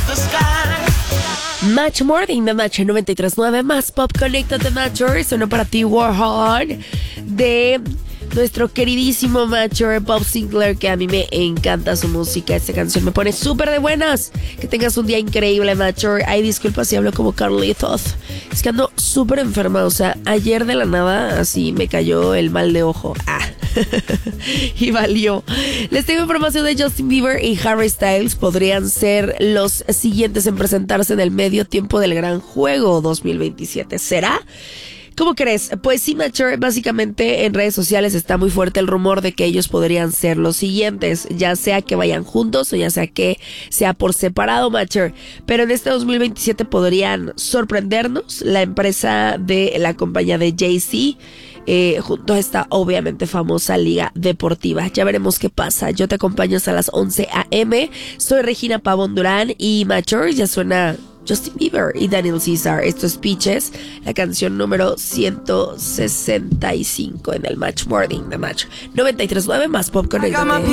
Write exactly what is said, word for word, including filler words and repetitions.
Match Morning de Match noventa y tres punto nueve más Pop Connected de Matcher. Sonó para ti Warhol de nuestro queridísimo Matcher Bob Sinclair, que a mí me encanta su música. Esta canción me pone súper de buenas. Que tengas un día increíble, Matcher. Ay, disculpa si hablo como Carlitos. Es que ando súper enferma. O sea, ayer de la nada así me cayó el mal de ojo. Ah. Y valió. Les tengo información de Justin Bieber y Harry Styles. Podrían ser los siguientes en presentarse en el medio tiempo del Gran Juego dos mil veintisiete. ¿Será? ¿Cómo crees? Pues sí, Matcher, básicamente en redes sociales está muy fuerte el rumor de que ellos podrían ser los siguientes, ya sea que vayan juntos o ya sea que sea por separado, Matcher. Pero en este dos mil veintisiete podrían sorprendernos la empresa de la compañía de Jay-Z, eh, junto a esta obviamente famosa liga deportiva. Ya veremos qué pasa. Yo te acompaño hasta las once a eme. Soy Regina Pavón Durán y Matcher, ya suena Justin Bieber y Daniel Caesar. Esto es Peaches, la canción número ciento sesenta y cinco en el Match Morning de Match noventa y tres punto nueve más Pop Connected.